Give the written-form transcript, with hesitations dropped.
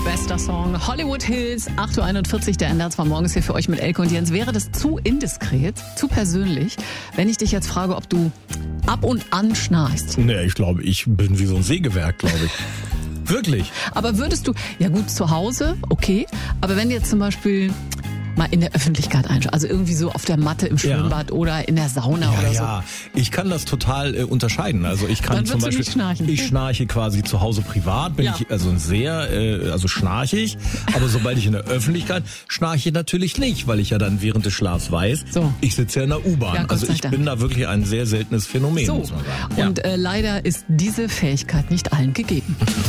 Bester Song, Hollywood Hills, 8.41 Uhr, der Ende war morgens hier für euch mit Elke und Jens. Wäre das zu indiskret, zu persönlich, wenn ich dich jetzt frage, ob du ab und an schnarchst? Nee, ich glaube, ich bin wie so ein Sägewerk, glaube ich. Wirklich. Aber würdest du, ja gut, zu Hause, okay, aber wenn du jetzt zum Beispiel mal in der Öffentlichkeit einschauen, also irgendwie so auf der Matte im Schwimmbad oder in der Sauna oder so. Ja, ich kann das total unterscheiden. Also ich kann Dann zum würdest du Beispiel, nicht schnarchen. ich schnarche quasi zu Hause privat, bin ich also sehr, also schnarchig, aber sobald ich in der Öffentlichkeit schnarche ich natürlich nicht, weil ich ja dann während des Schlafs weiß, ich sitze ja in der U-Bahn. Ja, also ich bin da wirklich ein sehr seltenes Phänomen, muss man sagen. Und leider ist diese Fähigkeit nicht allen gegeben.